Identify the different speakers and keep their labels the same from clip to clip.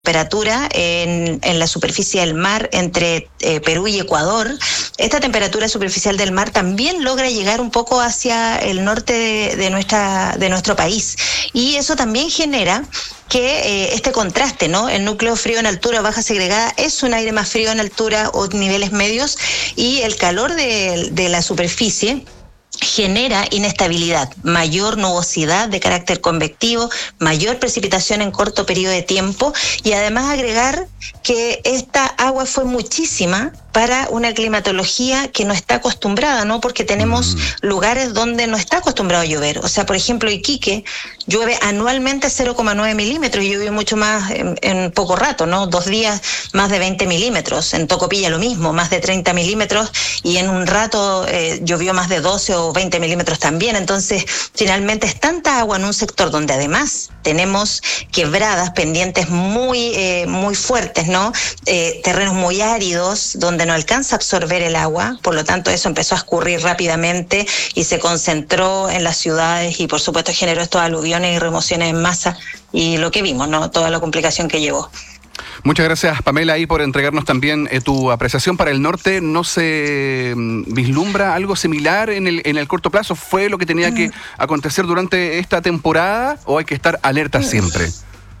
Speaker 1: temperatura en la superficie del mar entre Perú y Ecuador. Esta temperatura superficial del mar también logra llegar un poco hacia el norte de nuestro país, y eso también genera que este contraste, ¿no? El núcleo frío en altura baja segregada es un aire más frío en altura o niveles medios, y el calor de la superficie genera inestabilidad, mayor nubosidad de carácter convectivo, mayor precipitación en corto periodo de tiempo, y además agregar que esta agua fue muchísima para una climatología que no está acostumbrada, ¿no? Porque tenemos lugares donde no está acostumbrado a llover. O sea, por ejemplo, Iquique llueve anualmente 0,9 milímetros y llovió mucho más en poco rato, ¿no? 2 días más de 20 milímetros. En Tocopilla lo mismo, más de 30 milímetros, y en un rato llovió más de 12 o 20 milímetros también. Entonces, finalmente es tanta agua en un sector donde además tenemos quebradas, pendientes muy fuertes, ¿no? Terrenos muy áridos donde no alcanza a absorber el agua, por lo tanto eso empezó a escurrir rápidamente y se concentró en las ciudades, y por supuesto generó estos aluviones y remociones en masa, y lo que vimos, ¿no? Toda la complicación que llevó.
Speaker 2: Muchas gracias, Pamela, ahí por entregarnos también tu apreciación para el norte. ¿No se vislumbra algo similar en el corto plazo? ¿Fue lo que tenía que acontecer durante esta temporada o hay que estar alerta siempre?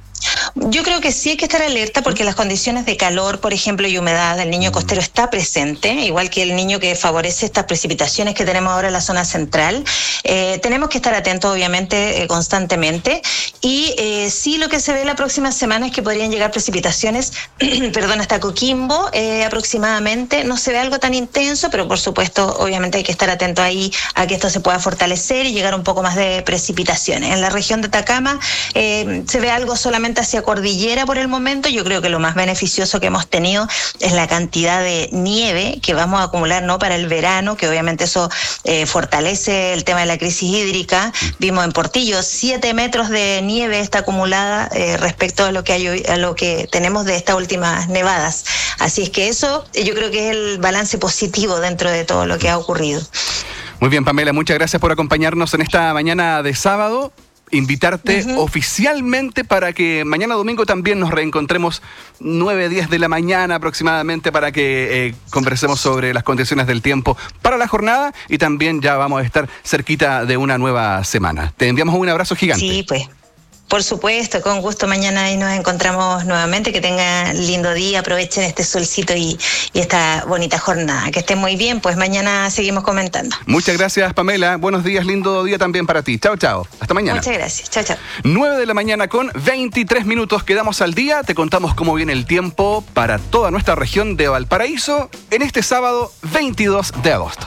Speaker 1: Yo creo que sí hay que estar alerta, porque las condiciones de calor, por ejemplo, y humedad del Niño costero está presente, igual que el Niño que favorece estas precipitaciones que tenemos ahora en la zona central. Tenemos que estar atentos, obviamente, constantemente, y sí, lo que se ve la próxima semana es que podrían llegar precipitaciones, hasta Coquimbo aproximadamente. No se ve algo tan intenso, pero por supuesto, obviamente hay que estar atento ahí a que esto se pueda fortalecer y llegar un poco más de precipitaciones. En la región de Atacama se ve algo solamente hacia cordillera por el momento. Yo creo que lo más beneficioso que hemos tenido es la cantidad de nieve que vamos a acumular, ¿no?, para el verano, que obviamente eso fortalece el tema de la crisis hídrica. Vimos en Portillo 7 metros de nieve está acumulada respecto a lo que tenemos de estas últimas nevadas. Así es que eso yo creo que es el balance positivo dentro de todo lo que ha ocurrido.
Speaker 2: Muy bien, Pamela, muchas gracias por acompañarnos en esta mañana de sábado. Invitarte oficialmente para que mañana domingo también nos reencontremos 9-10 de la mañana aproximadamente, para que conversemos sobre las condiciones del tiempo para la jornada, y también ya vamos a estar cerquita de una nueva semana. Te enviamos un abrazo gigante.
Speaker 1: Sí, pues. Por supuesto, con gusto. Mañana ahí nos encontramos nuevamente. Que tengan lindo día, aprovechen este solcito y esta bonita jornada. Que estén muy bien, pues mañana seguimos comentando.
Speaker 2: Muchas gracias, Pamela. Buenos días, lindo día también para ti. Chao, chao. Hasta mañana.
Speaker 1: Muchas gracias. Chao, chao.
Speaker 2: 9 de la mañana con 23 minutos. Quedamos al día. Te contamos cómo viene el tiempo para toda nuestra región de Valparaíso en este sábado 22 de agosto.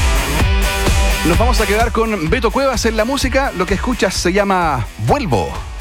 Speaker 2: Nos vamos a quedar con Beto Cuevas en la música. Lo que escuchas se llama Vuelvo.